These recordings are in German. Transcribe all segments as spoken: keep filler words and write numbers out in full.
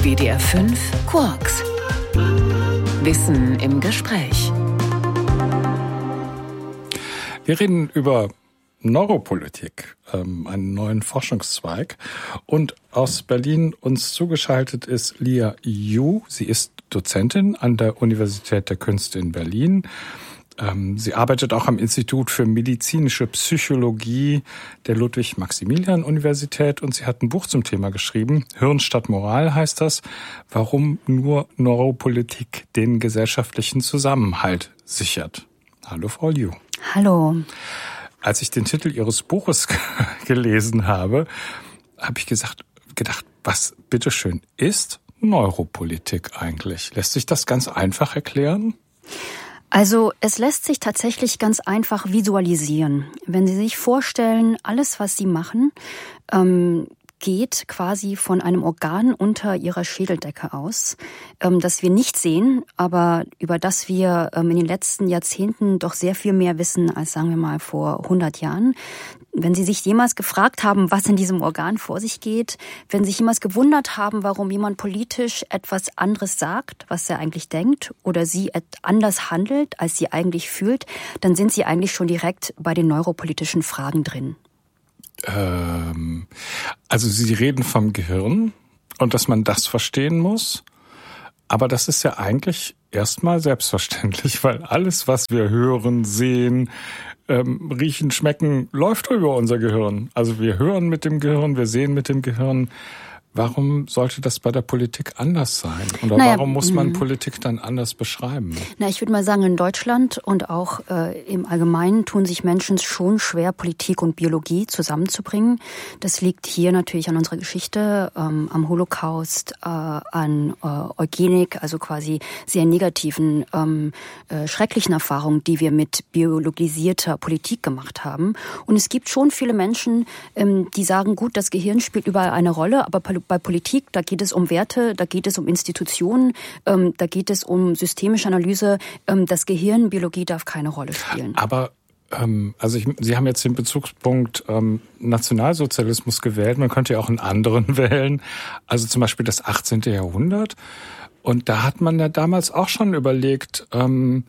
W D R fünf Quarks. Wissen im Gespräch. Wir reden über Neuropolitik, ähm, einen neuen Forschungszweig. Und aus Berlin uns zugeschaltet ist Lia Yu. Sie ist Dozentin an der Universität der Künste in Berlin. Ähm, sie arbeitet auch am Institut für medizinische Psychologie der Ludwig-Maximilian-Universität und sie hat ein Buch zum Thema geschrieben. Hirn statt Moral heißt das. Warum nur Neuropolitik den gesellschaftlichen Zusammenhalt sichert. Hallo, Frau Liu. Hallo. Als ich den Titel Ihres Buches gelesen habe, habe ich gesagt, gedacht, was bitteschön ist Neuropolitik eigentlich? Lässt sich das ganz einfach erklären? Also es lässt sich tatsächlich ganz einfach visualisieren. Wenn Sie sich vorstellen, alles, was Sie machen, ähm, geht quasi von einem Organ unter Ihrer Schädeldecke aus, ähm, das wir nicht sehen, aber über das wir ähm, in den letzten Jahrzehnten doch sehr viel mehr wissen als, sagen wir mal, vor hundert Jahren. Wenn Sie sich jemals gefragt haben, was in diesem Organ vor sich geht, wenn Sie sich jemals gewundert haben, warum jemand politisch etwas anderes sagt, was er eigentlich denkt, oder sie anders handelt, als sie eigentlich fühlt, dann sind Sie eigentlich schon direkt bei den neuropolitischen Fragen drin. Ähm, also Sie reden vom Gehirn und dass man das verstehen muss. Aber das ist ja eigentlich erstmal selbstverständlich, weil alles, was wir hören, sehen, ähm, riechen, schmecken, läuft über unser Gehirn. Also wir hören mit dem Gehirn, wir sehen mit dem Gehirn. Warum sollte das bei der Politik anders sein? Oder naja, warum muss man Politik dann anders beschreiben? Na, ich würde mal sagen, in Deutschland und auch äh, im Allgemeinen tun sich Menschen schon schwer, Politik und Biologie zusammenzubringen. Das liegt hier natürlich an unserer Geschichte, ähm, am Holocaust, äh, an äh, Eugenik, also quasi sehr negativen, ähm, äh, schrecklichen Erfahrungen, die wir mit biologisierter Politik gemacht haben. Und es gibt schon viele Menschen, ähm, die sagen, gut, das Gehirn spielt überall eine Rolle, aber bei Politik, da geht es um Werte, da geht es um Institutionen, ähm, da geht es um systemische Analyse. Ähm, das Gehirn, Biologie darf keine Rolle spielen. Aber ähm, also ich, Sie haben jetzt den Bezugspunkt ähm, Nationalsozialismus gewählt. Man könnte ja auch einen anderen wählen. Also zum Beispiel das achtzehnte Jahrhundert. Und da hat man ja damals auch schon überlegt, ähm,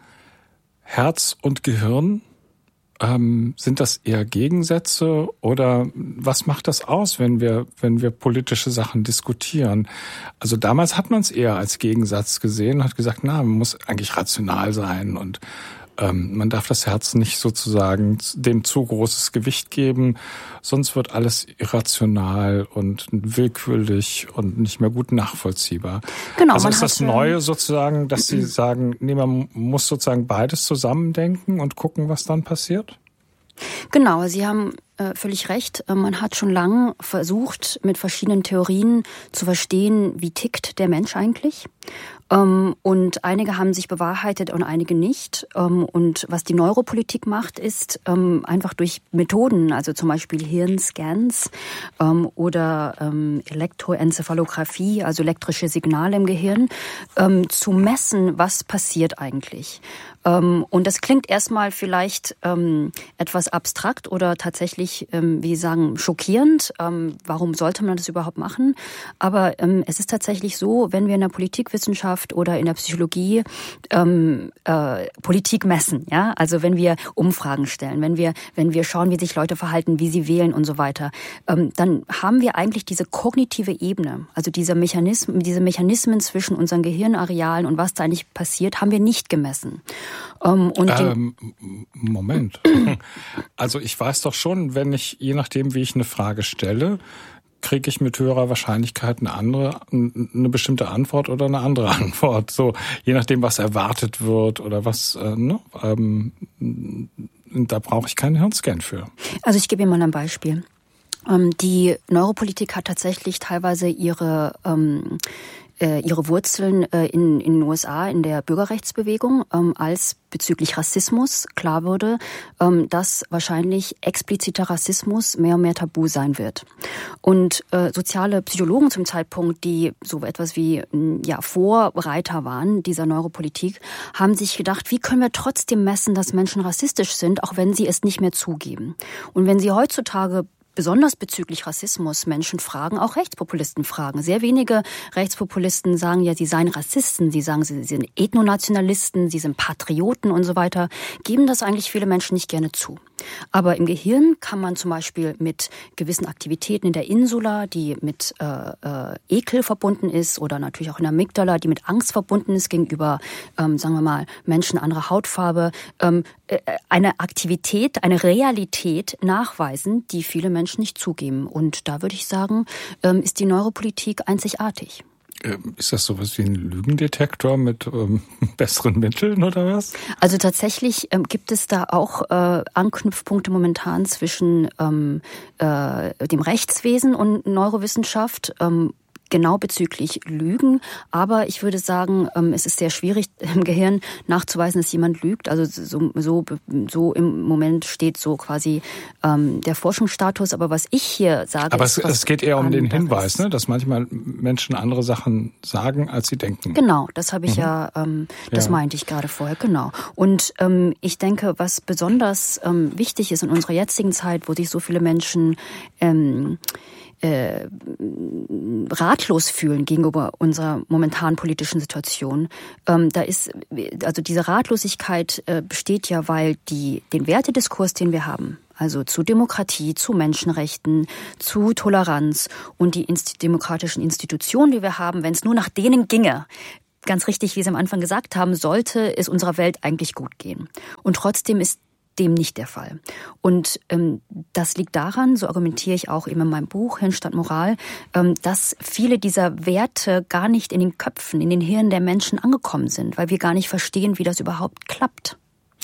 Herz und Gehirn. Ähm, sind das eher Gegensätze oder was macht das aus, wenn wir wenn wir politische Sachen diskutieren? Also damals hat man es eher als Gegensatz gesehen und hat gesagt, na, man muss eigentlich rational sein und ähm, man darf das Herz nicht sozusagen dem zu großes Gewicht geben, sonst wird alles irrational und willkürlich und nicht mehr gut nachvollziehbar. Genau, also man ist das Neue sozusagen, dass Sie sagen, nee, man muss sozusagen beides zusammendenken und gucken, was dann passiert? Genau, Sie haben äh, völlig recht. Man hat schon lange versucht, mit verschiedenen Theorien zu verstehen, wie tickt der Mensch eigentlich. Ähm, und einige haben sich bewahrheitet und einige nicht. Ähm, und was die Neuropolitik macht, ist ähm, einfach durch Methoden, also zum Beispiel Hirnscans ähm, oder ähm, Elektroenzephalographie, also elektrische Signale im Gehirn, ähm, zu messen, was passiert eigentlich. Ähm, und das klingt erstmal vielleicht ähm, etwas abstrakt oder tatsächlich, ähm, wie Sie sagen, schockierend. Ähm, warum sollte man das überhaupt machen? Aber ähm, es ist tatsächlich so, wenn wir in der Politikwissenschaft oder in der Psychologie ähm, äh, Politik messen, ja, also wenn wir Umfragen stellen, wenn wir wenn wir schauen, wie sich Leute verhalten, wie sie wählen und so weiter, ähm, dann haben wir eigentlich diese kognitive Ebene, also diese Mechanismen, diese Mechanismen zwischen unseren Gehirnarealen und was da eigentlich passiert, haben wir nicht gemessen. Ähm, und ähm, Moment, also ich weiß doch schon, wenn ich je nachdem, wie ich eine Frage stelle, kriege ich mit höherer Wahrscheinlichkeit eine andere, eine bestimmte Antwort oder eine andere Antwort. So, je nachdem, was erwartet wird oder was, äh, ne, ähm, da brauche ich keinen Hirnscan für. Also ich gebe Ihnen mal ein Beispiel. Ähm, die Neuropolitik hat tatsächlich teilweise ihre ähm, äh, ihre Wurzeln äh, in, in den U S A in der Bürgerrechtsbewegung, ähm, als bezüglich Rassismus klar wurde, ähm, dass wahrscheinlich expliziter Rassismus mehr und mehr tabu sein wird. Und äh, soziale Psychologen zum Zeitpunkt, die so etwas wie ja Vorreiter waren dieser Neuropolitik, haben sich gedacht, wie können wir trotzdem messen, dass Menschen rassistisch sind, auch wenn sie es nicht mehr zugeben. Und wenn sie heutzutage besonders bezüglich Rassismus Menschen fragen, auch Rechtspopulisten fragen. Sehr wenige Rechtspopulisten sagen ja, sie seien Rassisten, sie sagen, sie sind Ethnonationalisten, sie sind Patrioten und so weiter. Geben das eigentlich viele Menschen nicht gerne zu. Aber im Gehirn kann man zum Beispiel mit gewissen Aktivitäten in der Insula, die mit äh, äh, Ekel verbunden ist, oder natürlich auch in der Amygdala, die mit Angst verbunden ist gegenüber, ähm, sagen wir mal, Menschen anderer Hautfarbe, ähm, äh, eine Aktivität, eine Realität nachweisen, die viele Menschen nicht zugeben. Und da würde ich sagen, ähm, ist die Neuropolitik einzigartig. Ist das sowas wie ein Lügendetektor mit ähm, besseren Mitteln oder was? Also tatsächlich ähm, gibt es da auch äh, Anknüpfpunkte momentan zwischen ähm, äh, dem Rechtswesen und Neurowissenschaft. Ähm, Genau bezüglich Lügen, aber ich würde sagen, es ist sehr schwierig im Gehirn nachzuweisen, dass jemand lügt. Also so, so, so im Moment steht so quasi ähm, der Forschungsstatus. Aber was ich hier sage, aber ist, es, es geht eher um den Hinweis, ist. ne, dass manchmal Menschen andere Sachen sagen, als sie denken. Genau, das habe ich mhm. ja, ähm, das ja. meinte ich gerade vorher, genau. Und ähm, ich denke, was besonders ähm, wichtig ist in unserer jetzigen Zeit, wo sich so viele Menschen ähm, Äh, ratlos fühlen gegenüber unserer momentanen politischen Situation. Ähm, da ist, also diese Ratlosigkeit äh, besteht ja, weil die, den Wertediskurs, den wir haben, also zu Demokratie, zu Menschenrechten, zu Toleranz und die inst- demokratischen Institutionen, die wir haben, wenn es nur nach denen ginge, ganz richtig, wie Sie am Anfang gesagt haben, sollte es unserer Welt eigentlich gut gehen. Und trotzdem ist dem nicht der Fall. Und ähm, das liegt daran, so argumentiere ich auch eben in meinem Buch Hirn statt Moral, ähm, dass viele dieser Werte gar nicht in den Köpfen, in den Hirnen der Menschen angekommen sind, weil wir gar nicht verstehen, wie das überhaupt klappt.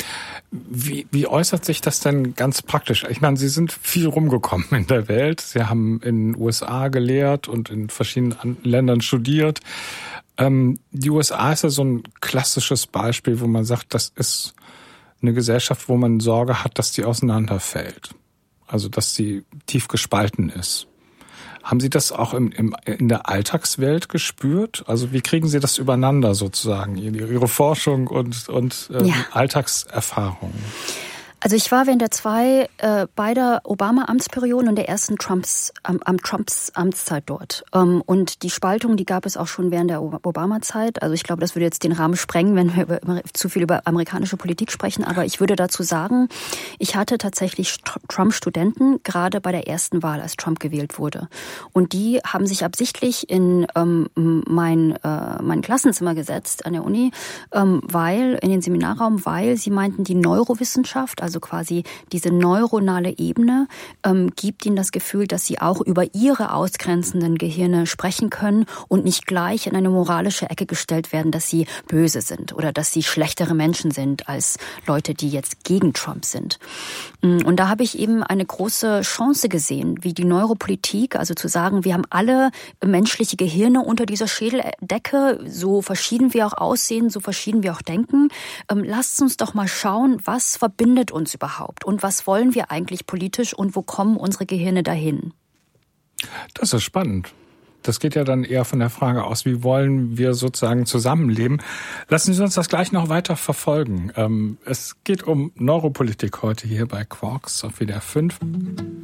Wie, wie äußert sich das denn ganz praktisch? Ich meine, Sie sind viel rumgekommen in der Welt. Sie haben in den U S A gelehrt und in verschiedenen Ländern studiert. Ähm, die U S A ist ja so ein klassisches Beispiel, wo man sagt, das ist eine Gesellschaft, wo man Sorge hat, dass die auseinanderfällt. Also, dass sie tief gespalten ist. Haben Sie das auch im, im, in der Alltagswelt gespürt? Also, wie kriegen Sie das übereinander sozusagen, Ihre Forschung und, und äh, ja. Alltagserfahrungen? Also ich war während der zwei äh, beider Obama-Amtsperioden und der ersten Trumps, am, am Trumps Amtszeit dort. Ähm, und die Spaltung, die gab es auch schon während der Obama-Zeit. Also ich glaube, das würde jetzt den Rahmen sprengen, wenn wir über, zu viel über amerikanische Politik sprechen. Aber ich würde dazu sagen, ich hatte tatsächlich Trump-Studenten, gerade bei der ersten Wahl, als Trump gewählt wurde. Und die haben sich absichtlich in ähm, mein, äh, mein Klassenzimmer gesetzt an der Uni, ähm, weil in den Seminarraum, weil sie meinten, die Neurowissenschaft, also quasi diese neuronale Ebene, ähm, gibt ihnen das Gefühl, dass sie auch über ihre ausgrenzenden Gehirne sprechen können und nicht gleich in eine moralische Ecke gestellt werden, dass sie böse sind oder dass sie schlechtere Menschen sind als Leute, die jetzt gegen Trump sind. Und da habe ich eben eine große Chance gesehen, wie die Neuropolitik, also zu sagen, wir haben alle menschliche Gehirne unter dieser Schädeldecke, so verschieden wir auch aussehen, so verschieden wir auch denken. Ähm, lasst uns doch mal schauen, was verbindet uns überhaupt und was wollen wir eigentlich politisch und wo kommen unsere Gehirne dahin? Das ist spannend. Das geht ja dann eher von der Frage aus, wie wollen wir sozusagen zusammenleben. Lassen Sie uns das gleich noch weiter verfolgen. Ähm, es geht um Neuropolitik heute hier bei Quarks auf W D R fünf.